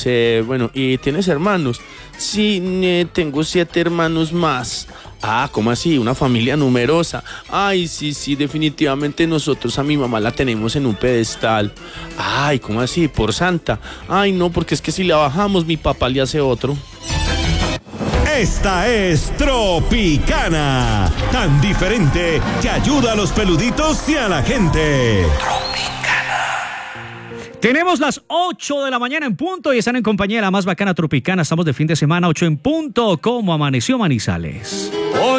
Bueno, ¿y tienes hermanos? Sí, tengo 7 hermanos más. Ah, ¿cómo así? Una familia numerosa. Ay, sí, definitivamente nosotros a mi mamá la tenemos en un pedestal. Ay, ¿cómo así? ¿Por santa? Ay, no, porque es que si la bajamos, mi papá le hace otro. Esta es Tropicana, tan diferente que ayuda a los peluditos y a la gente. Tenemos las 8 de la mañana en punto y están en compañía de la más bacana Tropicana. Estamos de fin de semana, 8 en punto. ¿Cómo amaneció Manizales?